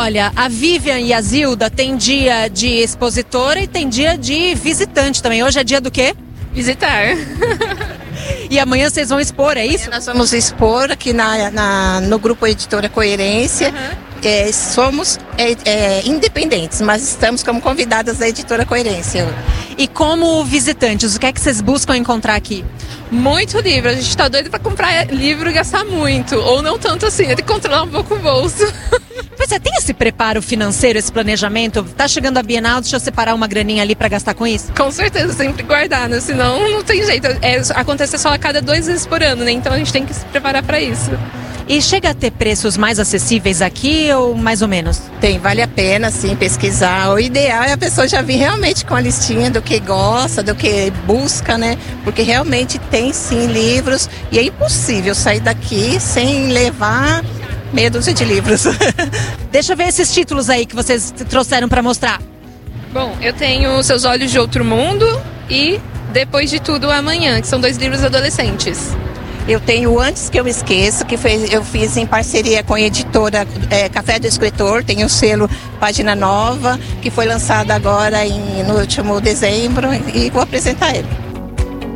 olha, a Vivian e a Zilda tem dia de expositora e tem dia de visitante também. Hoje é dia do quê? Visitar. E amanhã vocês vão expor, é isso? Nós vamos expor aqui no grupo Editora Coerência. Somos independentes, mas estamos como convidadas da Editora Coerência. E como visitantes, o que é que vocês buscam encontrar aqui? Muito livro. A gente tá doido pra comprar livro e gastar muito. Ou não tanto assim, tem que controlar um pouco o bolso. Pois é, tem esse preparo financeiro, esse planejamento? Tá chegando a Bienal, deixa eu separar uma graninha ali pra gastar com isso? Com certeza, sempre guardar, né? Senão não tem jeito. Acontece só a cada 2 vezes por ano, né? Então a gente tem que se preparar pra isso. E chega a ter preços mais acessíveis aqui ou mais ou menos? Tem, vale a pena sim pesquisar. O ideal é a pessoa já vir realmente com a listinha do que gosta, do que busca, né? Porque realmente tem sim livros e é impossível sair daqui sem levar meia dúzia de livros. Deixa eu ver esses títulos aí que vocês trouxeram para mostrar. Bom, eu tenho Seus Olhos de Outro Mundo e Depois de Tudo Amanhã, que são 2 livros adolescentes. Eu tenho Antes que eu esqueça, eu fiz em parceria com a editora Café do Escritor, tem o selo Página Nova, que foi lançado agora no último dezembro e vou apresentar ele.